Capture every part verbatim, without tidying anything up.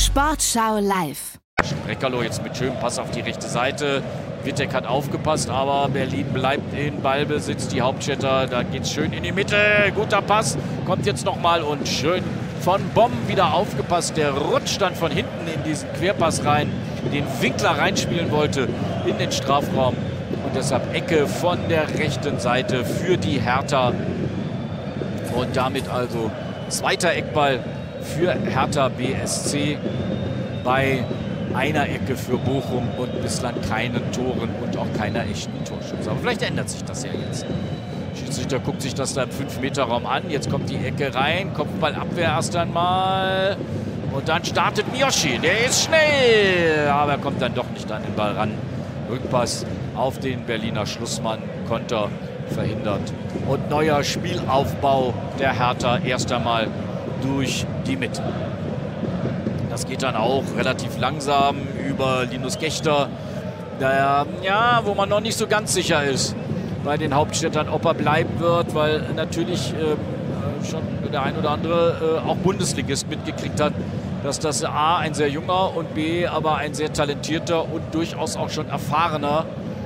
Sportschau live. Breckerloh jetzt mit schönem Pass auf die rechte Seite. Wittek hat aufgepasst, aber Berlin bleibt in Ballbesitz. Die Hauptstädter, da geht's schön in die Mitte. Guter Pass, kommt jetzt nochmal und schön von Bomm wieder aufgepasst. Der rutscht dann von hinten in diesen Querpass rein, den Winkler reinspielen wollte in den Strafraum. Und deshalb Ecke von der rechten Seite für die Hertha. Und damit also zweiter Eckball für Hertha B S C bei einer Ecke für Bochum und bislang keinen Toren und auch keiner echten Torschüsse. Aber vielleicht ändert sich das ja jetzt. Schiedsrichter guckt sich das da im fünf Meter Raum an. Jetzt kommt die Ecke rein. Kopfballabwehr erst einmal. Und dann startet Miyoshi. Der ist schnell. Aber er kommt dann doch nicht an den Ball ran. Rückpass auf den Berliner Schlussmann. Konter verhindert. Und neuer Spielaufbau der Hertha erst einmal durch die Mitte. Das geht dann auch relativ langsam über Linus Gächter, der, ja, wo man noch nicht so ganz sicher ist bei den Hauptstädtern, ob er bleiben wird, weil natürlich äh, schon der ein oder andere äh, auch Bundesligist mitgekriegt hat, dass das A, ein sehr junger und B, aber ein sehr talentierter und durchaus auch schon erfahrener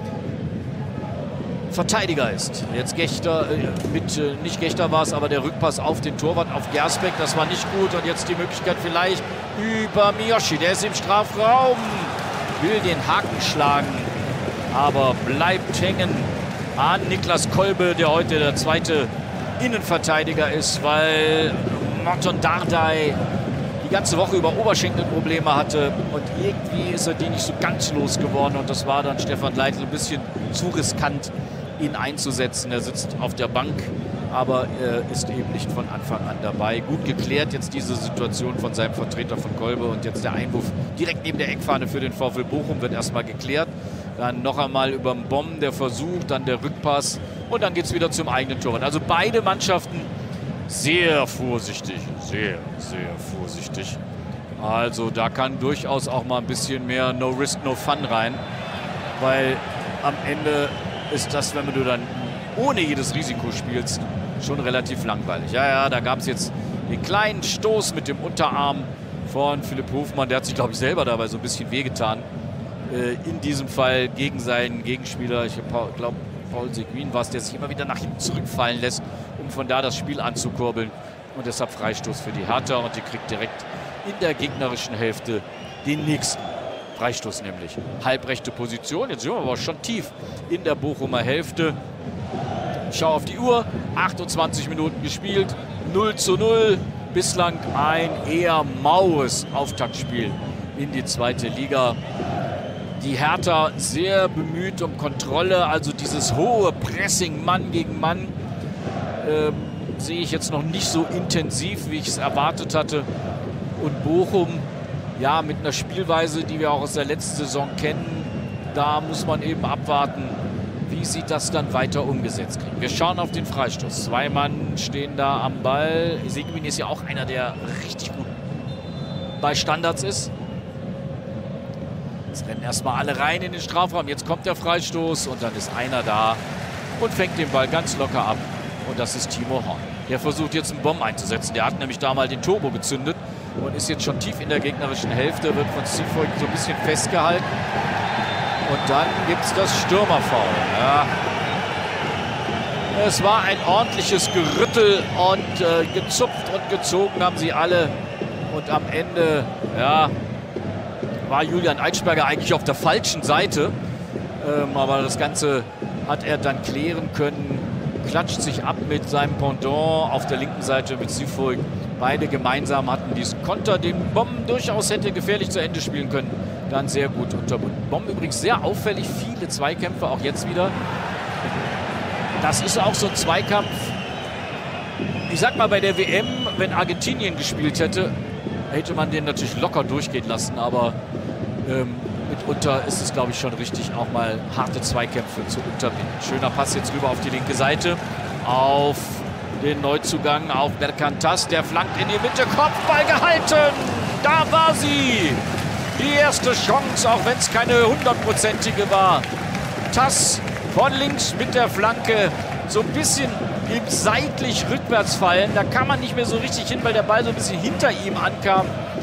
Verteidiger ist. Jetzt Gächter, äh, mit, äh, nicht Gächter war es, aber der Rückpass auf den Torwart, auf Gersbeck, das war nicht gut. Und jetzt die Möglichkeit vielleicht über Miyoshi, der ist im Strafraum, will den Haken schlagen, aber bleibt hängen an Niklas Kolbe, der heute der zweite Innenverteidiger ist, weil Morton Dardai die ganze Woche über Oberschenkelprobleme hatte und irgendwie ist er die nicht so ganz losgeworden und das war dann Stefan Leitl ein bisschen zu riskant, ihn einzusetzen. Er sitzt auf der Bank, aber äh, ist eben nicht von Anfang an dabei. Gut geklärt jetzt diese Situation von seinem Vertreter von Kolbe und jetzt der Einwurf direkt neben der Eckfahne für den VfL Bochum wird erstmal geklärt. Dann noch einmal über den Bomm der Versuch, dann der Rückpass und dann geht es wieder zum eigenen Torwart. Also beide Mannschaften sehr vorsichtig, sehr, sehr vorsichtig. Also da kann durchaus auch mal ein bisschen mehr No Risk, No Fun rein, weil am Ende ist das, wenn du dann ohne jedes Risiko spielst, schon relativ langweilig. Ja, ja, da gab es jetzt den kleinen Stoß mit dem Unterarm von Philipp Hofmann. Der hat sich, glaube ich, selber dabei so ein bisschen wehgetan. Äh, in diesem Fall gegen seinen Gegenspieler, ich glaube, Paul Seguin war es, der sich immer wieder nach hinten zurückfallen lässt, um von da das Spiel anzukurbeln. Und deshalb Freistoß für die Hertha und die kriegt direkt in der gegnerischen Hälfte den nächsten Freistoß, nämlich halbrechte Position. Jetzt sind wir aber schon tief in der Bochumer Hälfte. Schau auf die Uhr, achtundzwanzig Minuten gespielt, null zu null. Bislang ein eher maues Auftaktspiel in die zweite Liga. Die Hertha sehr bemüht um Kontrolle, also dieses hohe Pressing Mann gegen Mann äh, sehe ich jetzt noch nicht so intensiv, wie ich es erwartet hatte. Und Bochum, ja, mit einer Spielweise, die wir auch aus der letzten Saison kennen, da muss man eben abwarten, wie sie das dann weiter umgesetzt kriegen. Wir schauen auf den Freistoß. Zwei Mann stehen da am Ball. Seguin ist ja auch einer, der richtig gut bei Standards ist. Jetzt rennen erstmal alle rein in den Strafraum. Jetzt kommt der Freistoß und dann ist einer da und fängt den Ball ganz locker ab. Und das ist Timo Horn. Der versucht jetzt einen Bomb einzusetzen. Der hat nämlich da mal den Turbo gezündet und ist jetzt schon tief in der gegnerischen Hälfte, wird von Seafolk so ein bisschen festgehalten. Und dann gibt es das Stürmerfoul. Ja. Es war ein ordentliches Gerüttel und äh, gezupft und gezogen haben sie alle. Und am Ende, ja, war Julian Eitschberger eigentlich auf der falschen Seite. Ähm, aber das Ganze hat er dann klären können. Klatscht sich ab mit seinem Pendant auf der linken Seite mit Seafolk. Beide gemeinsam hatten diesen Konter, den Bomben durchaus hätte gefährlich zu Ende spielen können. Dann sehr gut unterbunden. Bomben übrigens sehr auffällig, viele Zweikämpfe, auch jetzt wieder. Das ist auch so ein Zweikampf. Ich sag mal, bei der W M, wenn Argentinien gespielt hätte, hätte man den natürlich locker durchgehen lassen. Aber ähm, mitunter ist es, glaube ich, schon richtig, auch mal harte Zweikämpfe zu unterbinden. Schöner Pass jetzt rüber auf die linke Seite. Auf den Neuzugang, auf Berkantas. Der flankt in die Mitte. Kopfball gehalten. Da war sie. Die erste Chance, auch wenn es keine hundertprozentige war. Tass von links mit der Flanke. So ein bisschen im seitlich rückwärts fallen. Da kann man nicht mehr so richtig hin, weil der Ball so ein bisschen hinter ihm ankam.